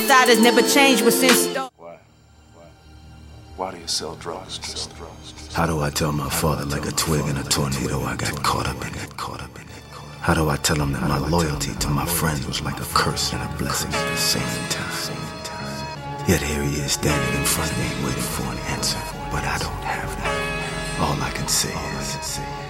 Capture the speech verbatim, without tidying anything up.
lifestyle has never changed, but since Why? Why? Why do you sell drugs, Tristan? How do I tell my father like a twig in a tornado I got caught up in it? How do I tell him that my loyalty to my friends was like a curse and a blessing at the same time? Yet here he is standing in front of me waiting for an answer, but I don't have that. All I can say is